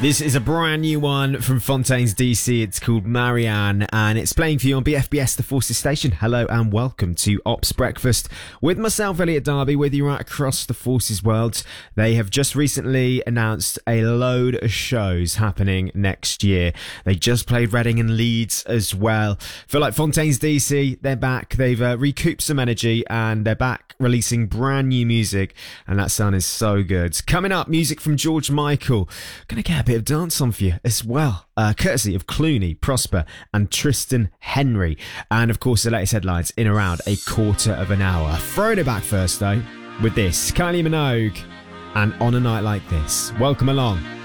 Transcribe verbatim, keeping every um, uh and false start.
This is a brand new one from Fontaines D C. It's called Marianne, and it's playing for you on B F B S, the Forces Station. Hello and welcome to Ops Breakfast with myself, Elliot Darby, with you right across the Forces world. They have just recently announced a load of shows happening next year. They just played Reading and Leeds as well. Feel like Fontaines D C, they're back. They've uh, recouped some energy and they're back releasing brand new music, and that sound is so good. Coming up, music from George Michael. Gonna get a bit of dance on for you as well, uh, courtesy of Clooney, Prosper and Tristan Henry, and of course the latest headlines in around a quarter of an hour. Throwing it back first though with this, Kylie Minogue and On a Night Like This. Welcome along.